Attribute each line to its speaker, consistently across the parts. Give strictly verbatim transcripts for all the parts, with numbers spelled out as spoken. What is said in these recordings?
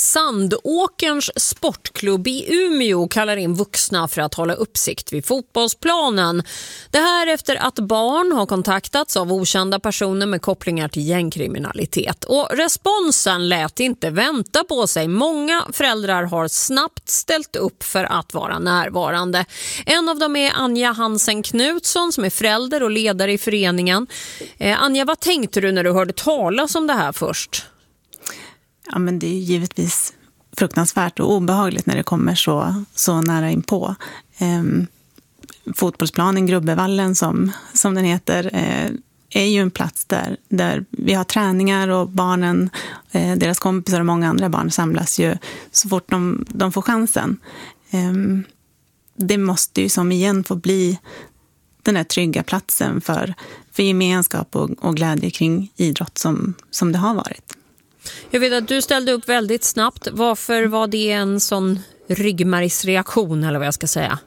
Speaker 1: Sandåkerns sportklubb i Umeå kallar in vuxna för att hålla uppsikt vid fotbollsplanen. Det här efter att barn har kontaktats av okända personer med kopplingar till gängkriminalitet. Och responsen lät inte vänta på sig. Många föräldrar har snabbt ställt upp för att vara närvarande. En av dem är Anja Hansen Knutsson som är förälder och ledare i föreningen. Eh, Anja, vad tänkte du när du hörde talas om det här först?
Speaker 2: Ja, men det är givetvis fruktansvärt och obehagligt när det kommer så, så nära inpå. Ehm, fotbollsplanen, Grubbevallen som, som den heter, eh, är ju en plats där, där vi har träningar och barnen, eh, deras kompisar och många andra barn samlas ju så fort de, de får chansen. Ehm, det måste ju som igen få bli den här trygga platsen för, för gemenskap och, och glädje kring idrott som, som det har varit.
Speaker 1: Jag vet att du ställde upp väldigt snabbt. Varför var det en sån ryggmärgsreaktion eller vad jag ska säga?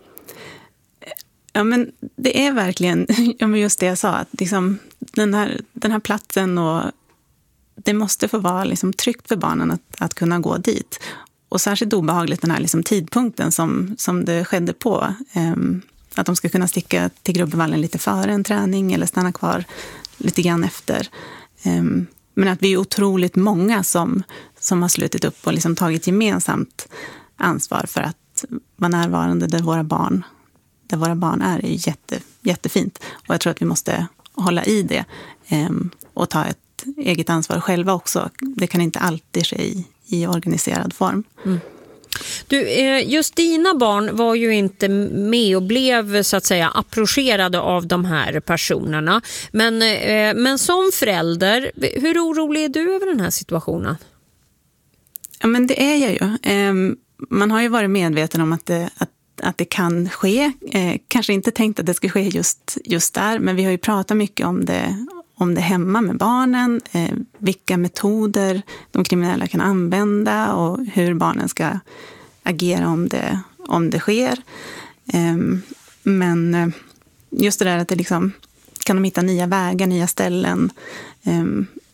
Speaker 2: Ja, men det är verkligen ja, men just det jag sa. Att liksom, den, här, den här platsen och det måste få vara liksom tryggt för barnen att, att kunna gå dit. Och särskilt obehagligt den här liksom tidpunkten som, som det skedde på. Um, att de ska kunna sticka till Grubbevallen lite före en träning eller stanna kvar lite grann efter. Um, Men att vi är otroligt många som, som har slutit upp och liksom tagit gemensamt ansvar för att vara närvarande där våra barn, där våra barn är, är jätte, jättefint. Och jag tror att vi måste hålla i det eh, och ta ett eget ansvar själva också. Det kan inte alltid ske i, i organiserad form. Mm.
Speaker 1: Du, just dina barn var ju inte med och blev så att säga approcherade av de här personerna. Men, men som förälder, hur orolig är du över den här situationen?
Speaker 2: Ja, men det är jag ju. Man har ju varit medveten om att det, att, att det kan ske. Kanske inte tänkt att det ska ske just, just där, men vi har ju pratat mycket om det om det hemma med barnen, eh, vilka metoder de kriminella kan använda och hur barnen ska agera om det, om det sker. Eh, men just det där att det liksom, kan de hitta nya vägar, nya ställen. Eh,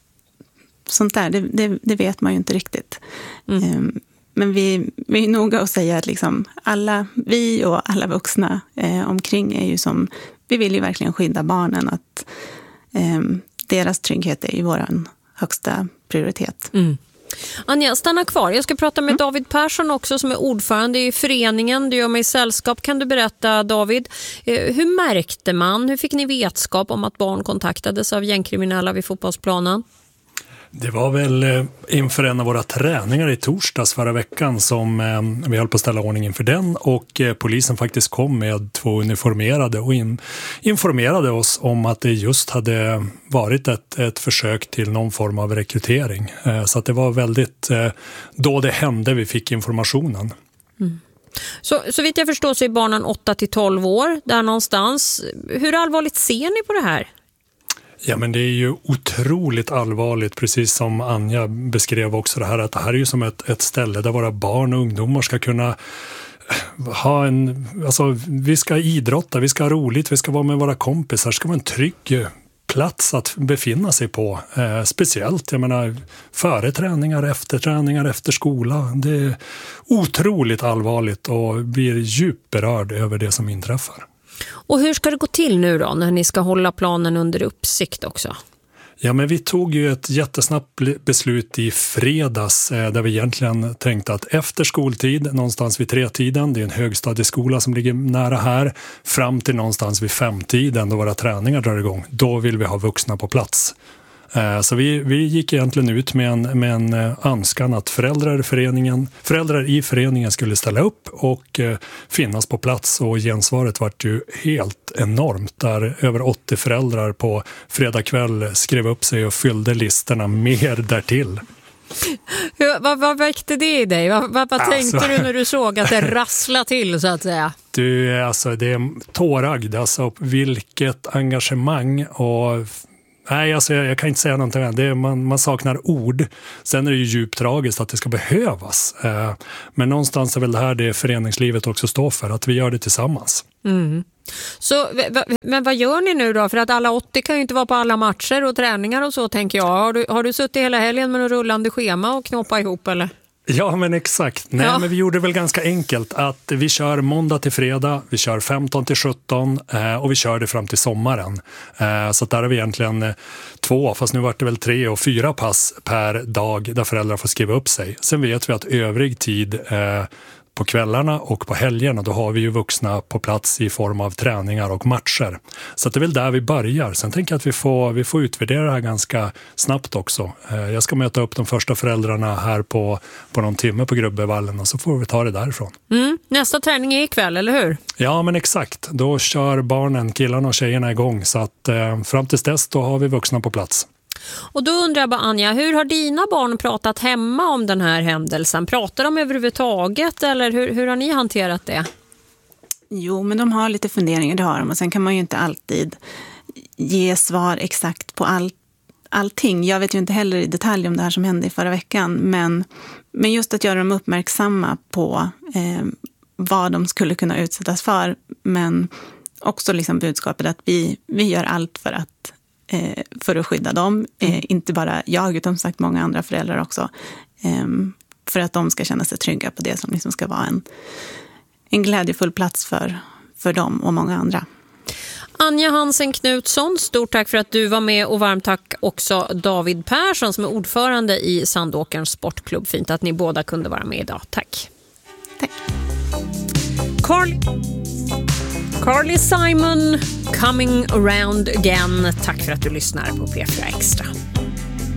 Speaker 2: sånt där, det, det, det vet man ju inte riktigt. Mm. Eh, men vi, vi är noga att säga att liksom alla, vi och alla vuxna eh, omkring är ju som, vi vill ju verkligen skydda barnen att Um, deras trygghet är ju vår högsta prioritet.
Speaker 1: Mm. Anja, stanna kvar. Jag ska prata med mm. David Persson också som är ordförande i föreningen. Du gör mig sällskap. Kan du berätta, David, eh, hur märkte man, hur fick ni vetskap om att barn kontaktades av gängkriminella vid fotbollsplanen?
Speaker 3: Det var väl inför en av våra träningar i torsdags förra veckan som eh, vi höll på att ställa ordning inför den och eh, polisen faktiskt kom med två uniformerade och in, informerade oss om att det just hade varit ett, ett försök till någon form av rekrytering. Eh, så att det var väldigt eh, då det hände vi fick informationen.
Speaker 1: Mm. Så, så vitt jag förstår så är barnen åtta till tolv år där någonstans. Hur allvarligt ser ni på det här?
Speaker 3: Ja, men det är ju otroligt allvarligt, precis som Anja beskrev också det här, att det här är ju som ett, ett ställe där våra barn och ungdomar ska kunna ha en, alltså vi ska idrotta, vi ska ha roligt, vi ska vara med våra kompisar, det ska vara en trygg plats att befinna sig på, eh, speciellt, jag menar, före träningar, efter träningar, efter skola. Det är otroligt allvarligt och blir djupt berörd över det som inträffar.
Speaker 1: Och hur ska det gå till nu då när ni ska hålla planen under uppsikt också?
Speaker 3: Ja, men vi tog ju ett jättesnabbt beslut i fredags eh, där vi egentligen tänkte att efter skoltid, någonstans vid tretiden, det är en högstadieskola som ligger nära här, fram till någonstans vid femtiden då våra träningar drar igång, då vill vi ha vuxna på plats. Eh, så vi, vi gick egentligen ut med en, med en eh, önskan att föräldrar i, föreningen, föräldrar i föreningen skulle ställa upp och eh, finnas på plats, och gensvaret var ju helt enormt där över åttio föräldrar på fredag kväll skrev upp sig och fyllde listorna mer därtill.
Speaker 1: Hur, vad, vad väckte det i dig? Vad, vad, vad tänkte alltså, du när du såg att det rasslade till så att säga?
Speaker 3: Du, alltså det är tåragd, alltså vilket engagemang och nej, alltså jag, jag kan inte säga någonting. Det är, man, man saknar ord. Sen är det ju djupt tragiskt att det ska behövas. Eh, men någonstans är väl det här det föreningslivet också står för. Att vi gör det tillsammans.
Speaker 1: Mm. Så, men vad gör ni nu då? För att alla åttio kan ju inte vara på alla matcher och träningar och så, tänker jag. Har du, har du suttit hela helgen med en rullande schema och knoppa ihop eller?
Speaker 3: Ja, men exakt. Nej,
Speaker 1: Ja.
Speaker 3: men vi gjorde det väl ganska enkelt att vi kör måndag till fredag, vi kör femton till sjutton eh, och vi kör det fram till sommaren. Eh, så att där är vi egentligen eh, två, fast nu var det väl tre och fyra pass per dag där föräldrar får skriva upp sig. Sen vet vi att övrig tid eh, på kvällarna och på helgerna, då har vi ju vuxna på plats i form av träningar och matcher. Så att det är väl där vi börjar. Sen tänker jag att vi får, vi får utvärdera det här ganska snabbt också. Jag ska möta upp de första föräldrarna här på, på någon timme på Grubbevallen och så får vi ta det därifrån.
Speaker 1: Mm. Nästa träning är ikväll, eller hur?
Speaker 3: Ja, men exakt. Då kör barnen, killarna och tjejerna igång. Så att eh, fram tills dess då har vi vuxna på plats.
Speaker 1: Och då undrar jag bara, Anja, hur har dina barn pratat hemma om den här händelsen? Pratar de överhuvudtaget eller hur, hur har ni hanterat det?
Speaker 2: Jo, men de har lite funderingar, det har de. Och sen kan man ju inte alltid ge svar exakt på all, allting. Jag vet ju inte heller i detalj om det här som hände i förra veckan. Men, men just att göra dem uppmärksamma på eh, vad de skulle kunna utsättas för. Men också liksom budskapet att vi, vi gör allt för att Eh, för att skydda dem. Eh, inte bara jag, utan sagt många andra föräldrar också. Eh, för att de ska känna sig trygga på det som liksom ska vara en, en glädjefull plats för, för dem och många andra.
Speaker 1: Anja Hansen Knutsson, stort tack för att du var med och varmt tack också David Persson som är ordförande i Sandåkerns sportklubb. Fint att ni båda kunde vara med idag. Tack.
Speaker 2: Tack.
Speaker 1: Carl... Carly Simon, Coming Around Again. Tack för att du lyssnar på P fyra Extra.